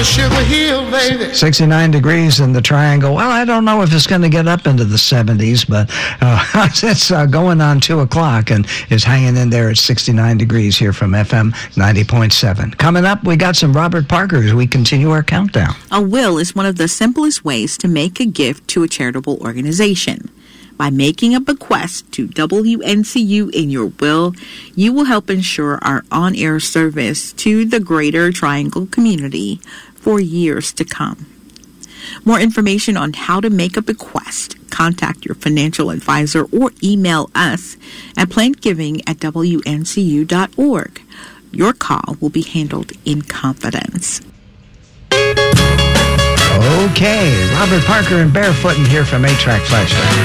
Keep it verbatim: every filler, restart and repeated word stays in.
to Sugar Hill, baby. sixty-nine degrees in the Triangle. Well, I don't know if it's going to get up into the seventies, but uh, it's uh, going on two o'clock and is hanging in there at sixty-nine degrees here from F M ninety point seven. Coming up, we got some Robert Parker as we continue our countdown. A will is one of the simplest ways to make a gift to a charitable organization. By making a bequest to W N C U in your will, you will help ensure our on-air service to the Greater Triangle community for years to come. More information on how to make a bequest, contact your financial advisor or email us at plantgiving at W N C U dot org. Your call will be handled in confidence. Okay, Robert Parker and Barefootin' here from eight track Flashback.